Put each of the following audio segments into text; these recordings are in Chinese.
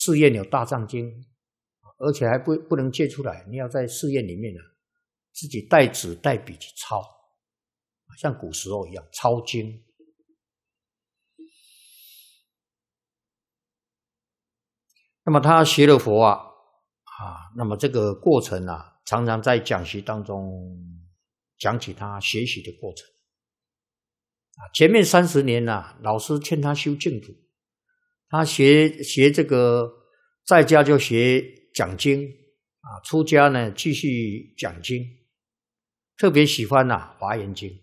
寺院有大藏经，而且还不能借出来，你要在寺院里面自己带纸带笔去抄，像古时候一样抄经。那么他学了佛那么这个过程常常在讲习当中讲起他学习的过程。前面30年老师劝他修净土，他学这个在家就学讲经出家呢继续讲经，特别喜欢华严经，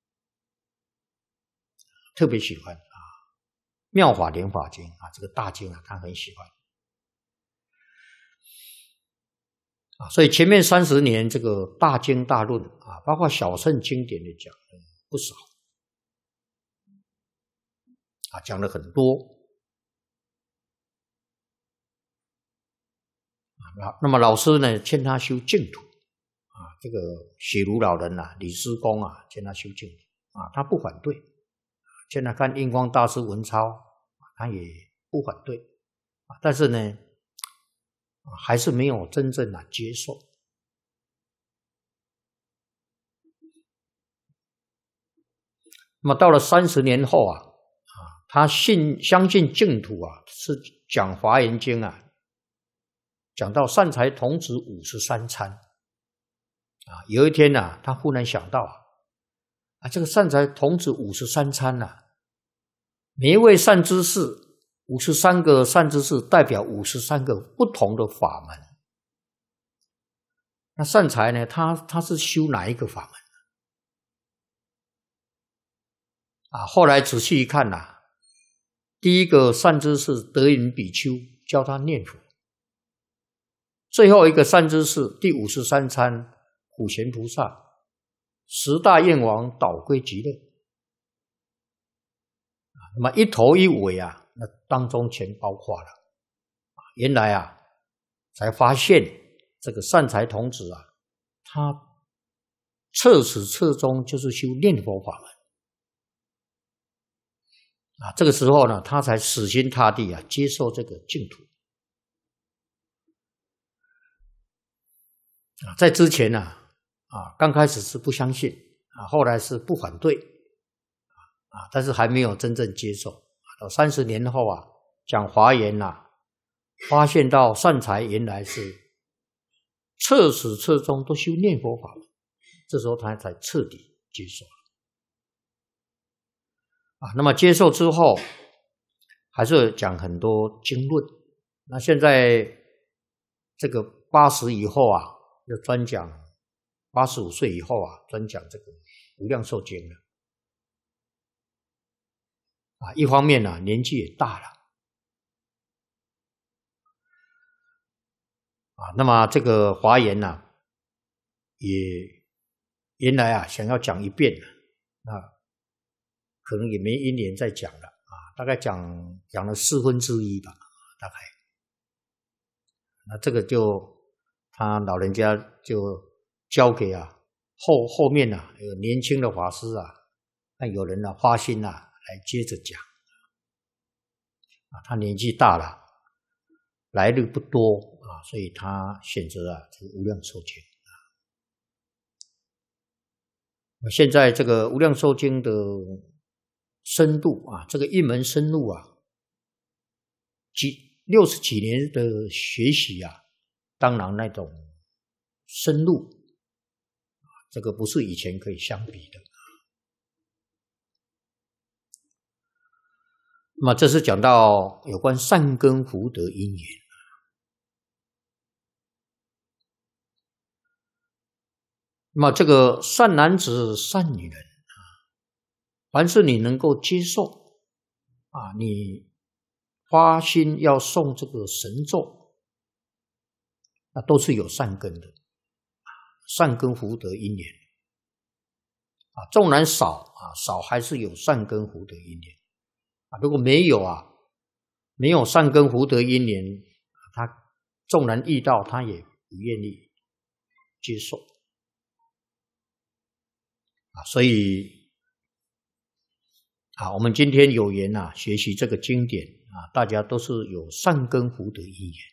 特别喜欢妙法莲华经这个大经他很喜欢。所以前面30年这个大经大论包括小乘经典的讲的不少讲了很多那么老师呢劝他修净土这个雪庐老人李师公劝他修净土他不反对，劝他看印光大师文钞他也不反对但是呢还是没有真正接受。那么到了30年后他相信净土是讲华严经讲到善财童子53参有一天他忽然想到这个善财童子53参每一位善知识53个善知识代表53个不同的法门。那善财呢他是修哪一个法门后来仔细一看第一个善知识德云比丘教他念佛，最后一个善知识第53参普贤菩萨10大愿王导归极乐那么一头一尾那当中全包括了原来才发现这个善财童子他彻始彻终就是修念佛法门这个时候呢他才死心塌地接受这个净土在之前刚开始是不相信后来是不反对但是还没有真正接受到30年后讲华严发现到善财原来是彻始彻终都修念佛法门，这时候他才彻底接受了那么接受之后还是讲很多经论。那现在这个80以后就专讲85岁以后专讲这个无量寿经了一方面年纪也大了那么这个华严也原来想要讲一遍那可能也没一年再讲了大概讲了1/4吧大概。那这个就他老人家就交给后面有年轻的法师看有人发心来接着讲他年纪大了来日不多所以他选择这个无量寿经现在这个无量寿经的深度这个一门深入60几年的学习当然那种深入这个不是以前可以相比的。那么这是讲到有关善根福德因缘那么这个善男子善女人凡是你能够接受你发心要诵这个神咒那都是有善根的善根福德因缘纵然少还是有善根福德因缘如果没有善根福德因缘他纵然遇到他也不愿意接受所以我们今天有缘学习这个经典大家都是有善根福德因缘。